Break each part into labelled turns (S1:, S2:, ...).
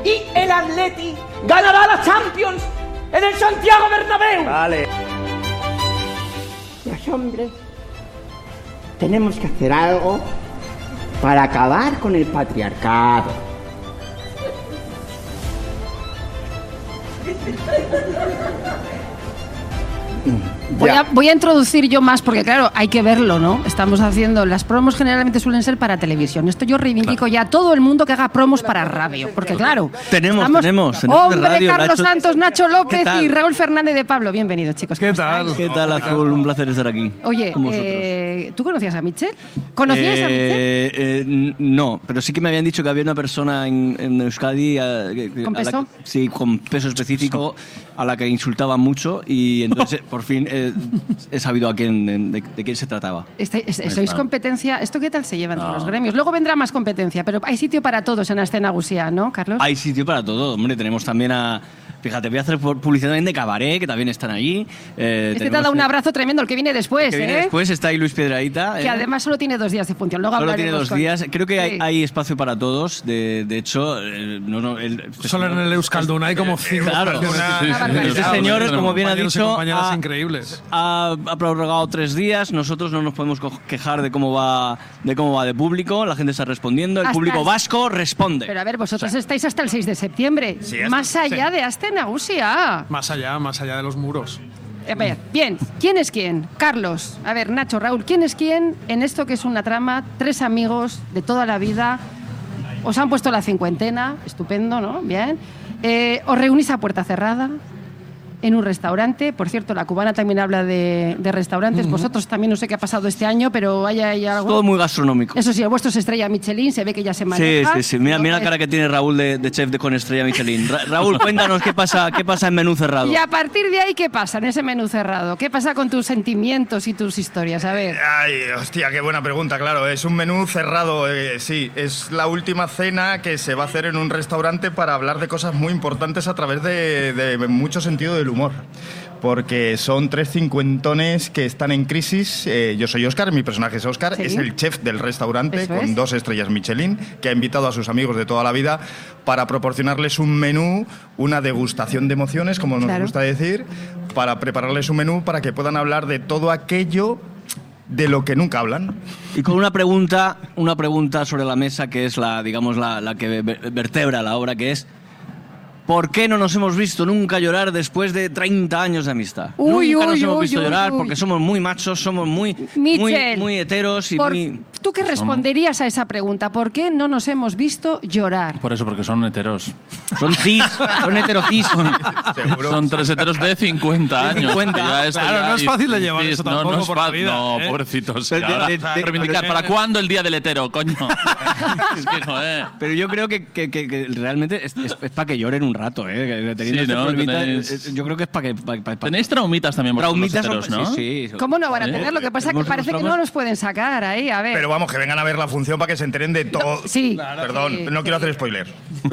S1: y el Atleti ganará la Champions en el Santiago Bernabéu.
S2: Vale.
S1: Los hombres tenemos que hacer algo para acabar con el patriarcado.
S3: Voy a introducir yo más, porque claro, hay que verlo, ¿no? Estamos haciendo... Las promos generalmente suelen ser para televisión. Esto yo reivindico ya a todo el mundo que haga promos para radio. Porque claro...
S2: Tenemos
S3: Hombre,
S2: radio,
S3: Carlos
S2: Nacho,
S3: Santos, Nacho López y Raúl Fernández de Pablo. Bienvenidos, chicos.
S4: ¿Qué tal?
S2: ¿Qué tal, Azul? Un placer estar aquí.
S3: Oye, ¿tú conocías a Mitchell? ¿Conocías a Mitchell?
S2: No, pero sí que me habían dicho que había una persona en Euskadi...
S3: ¿Con peso?
S2: Sí, con peso específico, a la que insultaban mucho, y entonces por fin he sabido de quién se trataba.
S3: ¿Sois competencia? ¿Esto qué tal se lleva entre los gremios? Luego vendrá más competencia, pero hay sitio para todos en la escena gusía, ¿no, Carlos?
S2: Hay sitio para todo, hombre. Tenemos también a... Fíjate, voy a hacer publicidad también de Cabaret, que también están allí.
S3: Te ha dado un abrazo tremendo, el que viene después,
S2: Después está ahí Luis Piedradita.
S3: Que además solo tiene 2 días de función. Luego
S2: solo tiene 2 días. Creo que
S3: sí.
S2: hay espacio para todos. De hecho,
S4: solo en el Euskalduna hay como 5.
S2: Claro. Este señor, como bien ha dicho,
S4: increíbles.
S2: ha prorrogado 3 días. Nosotros no nos podemos quejar de cómo va de público. La gente está respondiendo. El público vasco responde.
S3: Pero a ver, vosotros estáis hasta el 6 de septiembre.
S4: Sí,
S3: más allá de Asten Nagusia.
S4: Más allá de los muros.
S3: A ver, bien, ¿quién es quién? Carlos, a ver, Nacho, Raúl, ¿quién es quién en esto que es una trama? 3 amigos de toda la vida, os han puesto la cincuentena, estupendo, ¿no? Bien. Os reunís a puerta cerrada en un restaurante. Por cierto, la cubana también habla de restaurantes. Vosotros también, no sé qué ha pasado este año, pero hay algo...
S2: Todo muy gastronómico.
S3: Eso sí, el vuestro es estrella Michelin, se ve que ya se maneja.
S2: Sí. Mira la cara que tiene Raúl de chef con estrella Michelin. Raúl, cuéntanos qué pasa en menú cerrado.
S3: Y a partir de ahí, ¿qué pasa en ese menú cerrado? ¿Qué pasa con tus sentimientos y tus historias? A ver.
S5: Ay, hostia, qué buena pregunta, claro. Es un menú cerrado, sí. Es la última cena que se va a hacer en un restaurante para hablar de cosas muy importantes a través de mucho sentido del humor. Porque son 3 cincuentones que están en crisis. Yo soy Óscar, mi personaje es Óscar,
S3: ¿Sí?
S5: Es el chef del restaurante
S3: Eso
S5: con
S3: es.
S5: 2 estrellas Michelin, que ha invitado a sus amigos de toda la vida para proporcionarles un menú, una degustación de emociones, como nos gusta decir, para prepararles un menú para que puedan hablar de todo aquello de lo que nunca hablan.
S2: Y con una pregunta sobre la mesa, que es la que vertebra la obra, que es: ¿por qué no nos hemos visto nunca llorar después de 30 años de amistad? Nunca nos hemos visto llorar porque somos muy machos, somos muy heteros y muy...
S3: ¿Tú qué responderías a esa pregunta? ¿Por qué no nos hemos visto llorar?
S6: Por eso, porque son heteros.
S2: Son heterocis.
S6: Son 3 heteros de 50 años.
S2: 50.
S4: Claro, no es fácil de llevar eso tampoco
S6: no es
S4: por la vida.
S6: No, pobrecitos.
S2: De
S6: Reivindicar. ¿Para cuándo el día del hetero, coño? Es que, joder.
S2: Pero yo creo que realmente es para que lloren un rato, ¿eh?
S6: Sí, ¿no?
S2: Yo creo que es para que...
S6: Tenéis traumitas también vosotros los heteros, ¿no?
S2: Sí.
S3: ¿Cómo no van a tener? Lo que pasa es que parece que no los pueden sacar ahí, a ver.
S5: Pero vamos, que vengan a ver la función para que se enteren de todo.
S3: Sí.
S5: Perdón,
S3: Sí.
S5: no quiero hacer spoiler.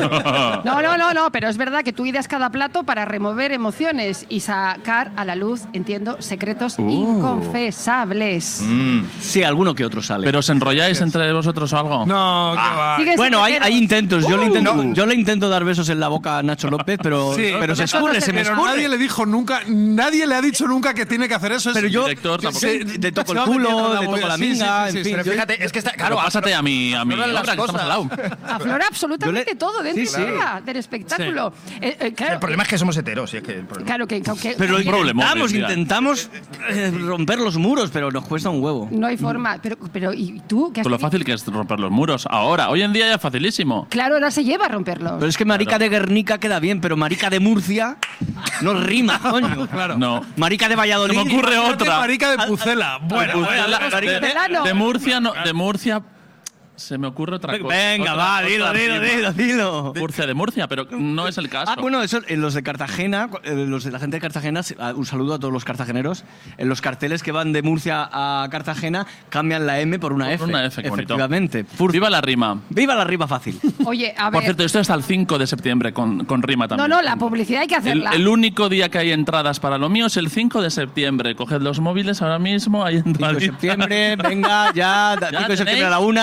S3: No, pero es verdad que tú ideas cada plato para remover emociones y sacar a la luz, entiendo, secretos inconfesables.
S2: Sí, alguno que otro sale.
S6: ¿Pero os enrolláis entre vosotros o algo?
S4: No, que va.
S3: Siguen
S2: Bueno,
S3: sin
S2: hay intentos. Yo le
S5: No.
S2: intento dar besos en la boca a Nacho López, pero se escurre, se me
S4: Pero
S2: escurre.
S4: nadie le ha dicho nunca que tiene que hacer eso.
S2: Pero yo
S6: director tampoco.
S2: te toco el culo, te toco la minga, en fin.
S5: Pero fíjate, es que está...
S6: Claro, pásate a mi
S5: afloran las
S6: obra, que estamos al lado.
S3: Aflora absolutamente todo dentro del espectáculo. Claro,
S5: El problema es que somos heteros, y es que el problema...
S3: claro que aunque
S2: Pero
S6: problemones,
S2: intentamos romper los muros, pero nos cuesta un huevo.
S3: no hay forma. Pero ¿y tú? ¿Qué has
S6: Con lo
S3: tenido?
S6: fácil que es romper los muros. Ahora, hoy en día ya es facilísimo.
S3: Claro, ahora se lleva a romperlos.
S2: Pero es que marica de Guernica queda bien, pero marica de Murcia no rima, coño.
S4: Claro.
S6: No.
S2: Marica de Valladolid.
S6: Se me ocurre otra.
S4: Marica de Pucela. Bueno,
S6: De Murcia, no, de Murcia se me ocurre otra cosa.
S2: Venga, va, dilo.
S6: Murcia de Murcia, pero no es el caso.
S2: Bueno, eso, en los de Cartagena, los de la gente de Cartagena, un saludo a todos los cartageneros. En los carteles que van de Murcia a Cartagena cambian la M por una F.
S6: Por una F, qué bonito.
S2: Efectivamente.
S6: Viva la rima.
S2: Viva la rima fácil.
S3: Oye, a ver.
S6: Por cierto, esto es hasta el 5 de septiembre con rima también.
S3: No, la publicidad hay que hacerla.
S6: El único día que hay entradas para lo mío es el 5 de septiembre. Coged los móviles ahora mismo, hay
S2: 5
S6: entradas.
S2: de septiembre, venga, ya 5 de septiembre a la 1.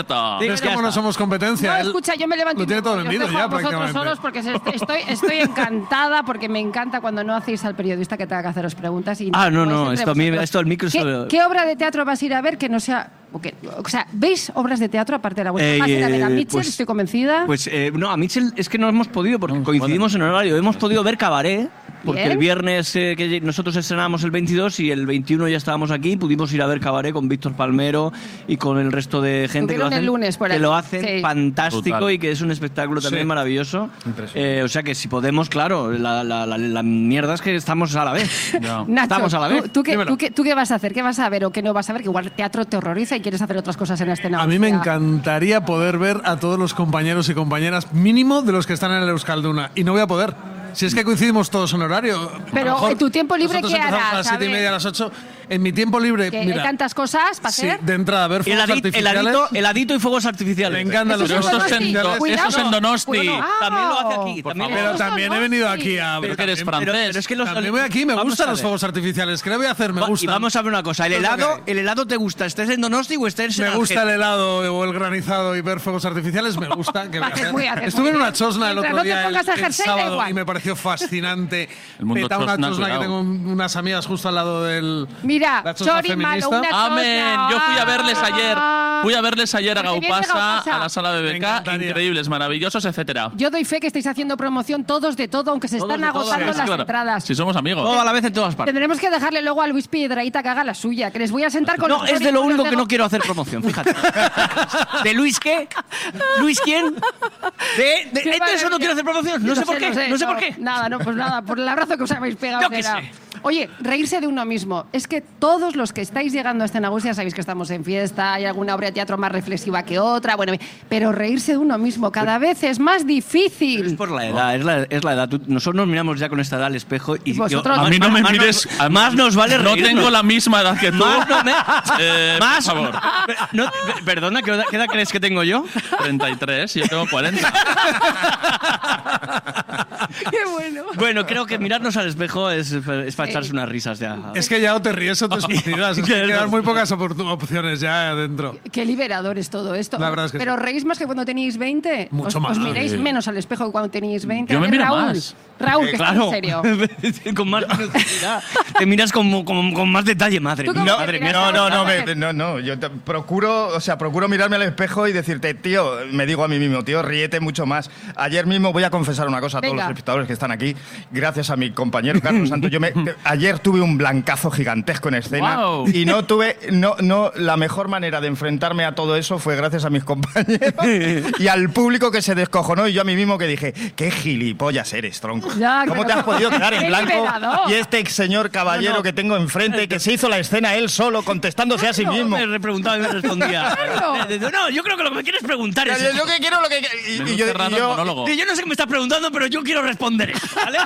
S6: cierto.
S2: Sí,
S4: Es
S2: ya
S4: como no
S2: está.
S4: somos competencia.
S3: No,
S4: él
S3: escucha, yo me levanto
S4: lo tiene todo
S3: os
S4: vendido
S3: dejo
S4: ya
S3: a vosotros
S4: prácticamente.
S3: solos porque estoy encantada, porque me encanta cuando no hacéis al periodista que tenga que haceros preguntas. Y
S2: Ah, no,
S3: es
S2: no,
S3: entre
S2: esto a mí,
S3: vosotros.
S2: esto el micro...
S3: ¿Qué obra de teatro vas a ir a ver que no sea... O sea, ¿veis obras de teatro aparte de la vuestra? Vas a ir a ver a Mitchell,
S2: pues-
S3: estoy convencida.
S2: Pues no, a Mitchell es que no hemos podido porque coincidimos en horario. Hemos podido ver Cabaret, porque
S3: Bien.
S2: el viernes que nosotros estrenamos el 22 y el 21 ya estábamos aquí, pudimos ir a ver Cabaret con Víctor Palmero y con el resto de gente que lo
S3: Estuvieron
S2: hacen,
S3: el lunes por
S2: que
S3: ahí.
S2: lo hacen
S3: Sí.
S2: fantástico
S6: Brutal.
S2: y que es un espectáculo también
S4: Sí.
S2: maravilloso.
S5: Impresionante.
S2: O sea que si podemos, claro, la mierda es que estamos a la vez.
S6: Ya.
S3: Nacho,
S2: estamos a la vez.
S3: ¿tú qué,
S4: Dímelo.
S3: tú qué vas a hacer? ¿Qué vas a ver o qué no vas a ver? Que igual teatro te horroriza y quieres hacer otras cosas en la escena.
S4: A mí me
S3: O sea,
S4: encantaría poder ver a todos los compañeros y compañeras, mínimo de los que están en el Euskalduna. Y no voy a poder. Si es que coincidimos todos en horario.
S3: Pero,
S4: A lo mejor
S3: ¿en tu tiempo libre
S4: nosotros
S3: qué
S4: empezamos
S3: harás?
S4: a las
S3: A
S4: 7:30,
S3: ver.
S4: a las 8. En mi tiempo libre,
S3: que
S4: mira.
S3: hay tantas cosas para
S4: Sí,
S3: hacer.
S4: de entrada, ver fuegos artificiales.
S2: Heladito y fuegos artificiales.
S4: Me encantan los
S3: Eso
S4: fuegos
S3: es en
S4: artificiales.
S3: Donosti,
S6: Eso es en Donosti.
S3: Cuidado.
S2: También lo hace aquí.
S6: Por
S2: También
S6: favor.
S4: Pero
S3: Eso es
S4: también he
S3: Donosti.
S4: venido aquí a.
S6: Pero que eres
S4: también-
S6: francés.
S2: pero es que los
S4: También voy aquí, me
S2: Vamos
S4: gustan
S2: a
S4: los
S2: ver.
S4: fuegos artificiales. ¿Qué le voy a hacer? Me
S2: Y
S4: gusta.
S2: vamos a ver una cosa.
S4: Eso es lo que
S2: ¿El helado te gusta? ¿Estés en Donosti o estés en
S4: Me gusta el
S2: Algeciras?
S4: helado o el granizado y ver fuegos artificiales, me gusta. ¿Qué voy a
S3: Haces
S4: hacer?
S3: muy bien.
S4: Estuve en una chosna el
S3: Mientras
S4: otro
S3: no te
S4: día,
S3: pongas a
S4: el
S3: jersey, da
S4: sábado,
S3: igual.
S4: y me pareció fascinante.
S6: El mundo
S4: Petaba una
S6: chosna,
S4: chosna que
S6: cuidado.
S4: tengo unas amigas justo al lado del.
S3: Mira,
S4: la chosna
S3: Chori malo,
S4: feminista.
S3: una chosna.
S6: Amén. Yo fui a verles ayer. Fui a verles ayer a
S3: Porque viene
S6: Gaupasa,
S3: Gaupasa.
S6: a la sala
S4: Me
S6: BBK.
S4: encantaría.
S6: Increíbles, maravillosos, etcétera.
S3: Yo doy fe que estáis haciendo promoción todos de todo, aunque se
S2: Todos
S3: están
S2: de todo,
S3: agotando
S2: sí,
S3: las
S6: Claro,
S3: entradas.
S6: si somos amigos.
S2: Todo a la vez en todas partes.
S3: Tendremos que dejarle luego a Luis Piedrahíta que haga la suya, que les voy a sentar con
S2: No,
S3: los
S2: es de lo
S3: con los
S2: único que
S3: de-
S2: no quiero hacer promoción, fíjate. ¿De Luis qué? ¿Luis quién? ¿De
S3: Qué
S2: eso no quiero hacer promoción? No sé por qué. No sé por qué.
S3: Nada, pues nada, por el abrazo que os habéis pegado.
S2: Yo
S3: que
S2: qué
S3: era.
S2: sé.
S3: Oye, reírse de uno mismo. Es que todos los que estáis llegando a Escena ya sabéis que estamos en fiesta, hay alguna obra de teatro más reflexiva que otra, bueno, pero reírse de uno mismo cada vez es más
S2: Es
S3: difícil.
S2: por la edad, es la edad. Nosotros nos miramos ya con esta edad al espejo y
S3: Vosotros-
S6: A mí no me mires.
S2: Más nos vale
S6: No
S2: reírnos.
S6: tengo la misma edad que tú.
S2: Más, no me- más,
S6: Por favor.
S2: no, perdona, ¿qué edad crees que tengo yo?
S6: 33 y yo tengo 40.
S3: Qué bueno.
S2: Bueno, creo que mirarnos al espejo es para echarse unas risas ya.
S4: Es que ya o te ríes o te suicidas. Es que quedan muy pocas opciones ya adentro.
S3: Qué liberador es todo esto.
S4: La verdad es que
S3: pero
S4: sí.
S3: reís más que cuando tenéis 20.
S4: Mucho
S3: os,
S4: más.
S3: Os miráis
S6: Sí.
S3: menos al espejo que cuando tenéis 20.
S6: Yo me
S3: A ver,
S6: miro
S3: Raúl,
S6: más.
S3: Raúl, que
S2: Claro.
S3: está en serio.
S2: Con más minuciosidad. Te miras con más detalle, madre
S3: ¿Tú
S2: mía.
S3: cómo te
S2: Madre
S3: miras?
S2: mía.
S5: No, yo procuro mirarme al espejo y decirte, tío, me digo a mí mismo, tío, ríete mucho más. Ayer mismo voy a confesar una cosa a todos
S3: Venga.
S5: los espectadores que están aquí, gracias a mi compañero Carlos Santos. Ayer tuve un blancazo gigantesco en escena
S6: Guau.
S5: y la mejor manera de enfrentarme a todo eso fue gracias a mis compañeros y al público que se descojonó y yo a mí mismo que dije, qué gilipollas eres, tronco.
S3: Ya,
S5: ¿Cómo
S3: pero-
S5: te has podido quedar en
S3: ¡Qué
S5: blanco?
S3: liberador!
S5: Y este señor caballero que tengo enfrente, que se hizo la escena él solo, contestándose a sí mismo.
S2: Me preguntaba y me respondía.
S3: Claro.
S2: No, yo creo que lo que me quieres preguntar es...
S5: Yo que quiero lo que...
S6: Menudo cerrado el monólogo.
S2: Yo no sé qué me estás preguntando, pero yo quiero responder eso, ¿vale?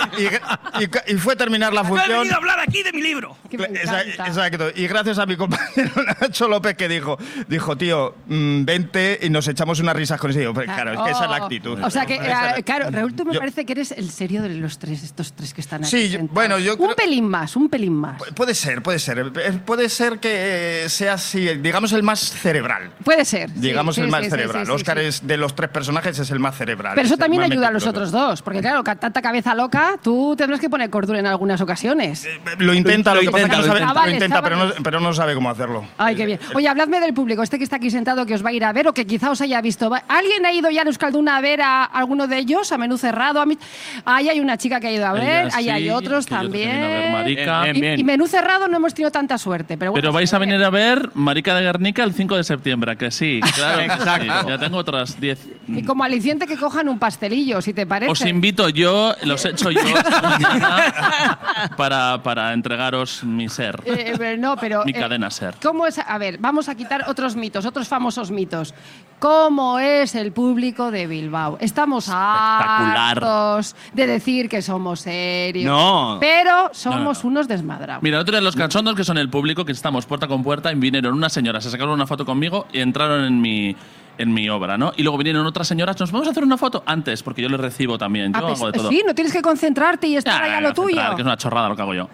S5: y fue terminar la
S2: He
S5: función.
S2: venido a hablar aquí de mi libro.
S3: Que me encanta.
S5: Exacto. Y gracias a mi compañero Nacho López que dijo, tío, vente y nos echamos unas risas con eso. Y yo, pues, claro, es que esa es la actitud.
S3: O sea que,
S5: Esa es la actitud.
S3: claro, Raúl, tú me
S5: Yo-
S3: parece que eres el serio de estos tres que están aquí.
S5: Sí,
S3: sentados.
S5: bueno, yo
S3: Un
S5: creo-
S3: pelín más, un pelín más.
S5: Puede ser. Puede ser que sea así, digamos, el más cerebral.
S3: Puede ser. sí,
S5: Digamos
S3: sí,
S5: el más
S3: sí, sí,
S5: cerebral.
S3: sí, sí,
S5: Óscar
S3: sí.
S5: es de los tres personajes es el más cerebral.
S3: Pero eso
S5: es el
S3: también
S5: más
S3: ayuda a los
S5: meticuloso.
S3: otros dos, porque claro, tanta cabeza loca, tú tendrás que poner cordura en algunas ocasiones.
S5: Lo intenta, lo que pasa es que no sabe,
S3: Chavales,
S5: lo intenta,
S3: chavales.
S5: pero no sabe cómo hacerlo.
S3: Ay, qué bien. Oye, habladme del público, este que está aquí sentado, que os va a ir a ver o que quizá os haya visto. ¿Alguien ha ido ya a Euskalduna a ver a alguno de ellos? A Menú Cerrado. Ahí hay una chica que ha ido a ver, ahí hay otros
S6: que yo
S3: también.
S6: vine a ver Marica.
S2: Bien.
S3: Y Menú Cerrado no hemos tenido tanta suerte. Pero, bueno,
S6: Pero vais
S3: se
S6: a
S3: ve.
S6: venir a ver Marica de Guernica el 5 de septiembre, ¿a que sí? Claro,
S2: Exacto.
S6: sí. Ya tengo otras 10.
S3: Y como aliciente que cojan un pastelillo, si te parece.
S6: Os invito yo, los he hecho yo esta mañana para entregaros mi ser.
S3: No, pero,
S6: Mi cadena ser.
S3: ¿Cómo es? A ver, vamos a quitar otros mitos, otros famosos mitos. ¿Cómo es el público de Bilbao? Estamos
S6: Espectacular.
S3: hartos de decir que somos serios.
S2: No.
S3: Pero somos
S6: No.
S3: unos desmadrados.
S6: Mira, otro de los cachondos que son el público, que estamos puerta con puerta, y vinieron unas señoras, se sacaron una foto conmigo y entraron en en mi obra, ¿no? Y luego vinieron otras señoras, ¿nos podemos hacer una foto? Antes, porque yo les recibo también, yo hago de todo.
S3: Sí, no tienes que concentrarte y estar ahí a lo tuyo.
S6: Que es una chorrada lo que hago yo.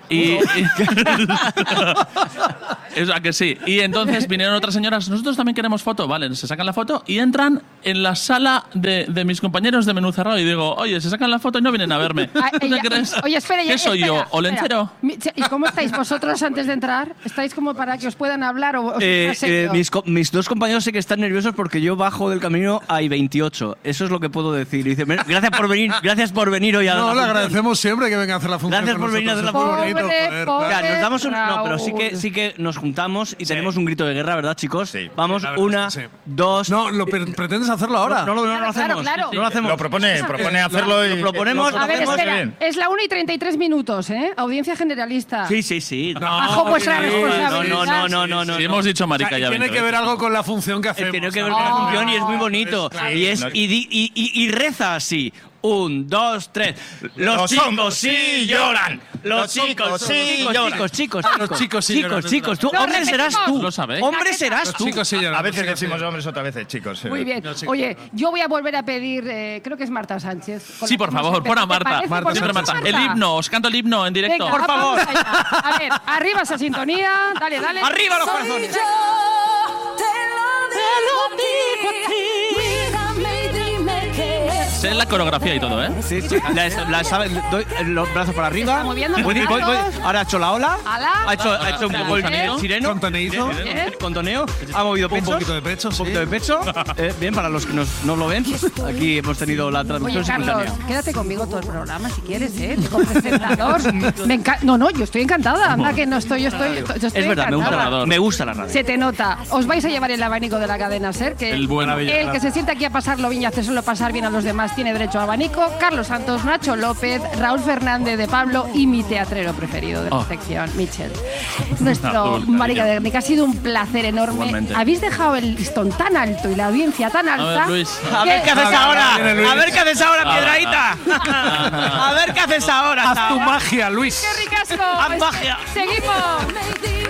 S6: O sea que sí. Y entonces vinieron otras señoras, nosotros también queremos foto, vale, se sacan la foto y entran en la sala de mis compañeros de Menú Cerrado y digo, oye, se sacan la foto y no vienen a verme. ¿Tú te crees?
S3: Oye, espera,
S6: ¿Qué soy yo? ¿Olencero?
S3: ¿Y cómo estáis vosotros antes de entrar? ¿Estáis como para que os puedan hablar o
S2: mis dos compañeros sé que están nerviosos porque yo bajo del camino a I-28. Eso es lo que puedo decir. Y dice, gracias por venir hoy a
S4: No, le agradecemos siempre que venga a hacer la función.
S2: Gracias por venir a hacer la función.
S3: Pobre,
S2: Nos damos no, pero sí que nos juntamos y tenemos un grito de guerra, ¿verdad, chicos?
S5: Sí.
S2: Vamos, una, dos.
S4: No, ¿pretendes hacerlo ahora?
S2: No lo hacemos.
S3: Claro.
S2: No lo hacemos.
S5: Lo propone hacerlo y...
S2: Lo proponemos.
S3: A ver, espera,
S5: bien.
S3: es la 1:33 minutos, ¿eh? Audiencia generalista.
S2: Sí.
S3: Bajo vuestra responsabilidad.
S2: No.
S6: Si hemos dicho marica ya.
S4: Tiene que ver algo con la función que hacemos.
S2: Tiene que ver con la función y es muy bonito. Y reza así. 1, 2, 3. Los chicos sí lloran. Los chicos sí lloran. Chicos, tú, hombre serás tú.
S6: Lo sabéis.
S2: Hombre serás tú.
S4: Chicos, sí,
S5: A veces decimos hombres, otras veces chicos.
S3: Muy bien. Oye, yo voy a volver a pedir, creo que es Marta Sánchez.
S6: Sí, por favor, pon a Marta. Siempre Marta. El himno, os canto el himno en directo.
S3: Venga,
S2: por favor.
S3: vamos allá. A ver, arriba esa sintonía. Dale.
S2: Arriba los corazones.
S6: Sé la coreografía y todo, ¿eh?
S2: Sí. La sabe, doy los brazos para arriba.
S3: Está moviendo los
S2: Voy.
S3: brazos.
S2: Ahora ha hecho la ola.
S3: Ala.
S2: Ha hecho un poco el sireno.
S4: Contoneízo.
S2: Contoneo. Ha movido pechos.
S4: Un poquito de pecho,
S2: Un poquito de pecho. Bien, para los que no lo ven, aquí hemos tenido la traducción
S3: Oye, Carlos,
S2: simultánea.
S3: quédate conmigo todo el programa si quieres, ¿eh? Tengo presentador. No, yo estoy encantada. Anda que no estoy, yo estoy
S2: Es verdad,
S3: encantada.
S2: me gusta la radio.
S3: Se te nota. Os vais a llevar el abanico de la cadena SER, que
S6: El buen abanico.
S3: el que se sienta aquí a pasarlo bien y hacérselo pasar bien a los demás tiene derecho a abanico. Carlos Santos, Nacho López, Raúl Fernández de Pablo y mi teatrero preferido de la sección, Michel. Nuestro marica de Guernica. Ha sido un placer enorme.
S6: Igualmente.
S3: Habéis dejado el listón tan alto y la audiencia tan alta.
S6: A ver, Luis.
S2: A ver qué haces ahora.
S4: viene Luis.
S2: A ver qué haces ahora, Piedrahíta. A ver qué haces ahora.
S4: Haz tu magia, Luis.
S3: ¡Qué ricasco!
S2: Haz magia.
S3: Seguimos.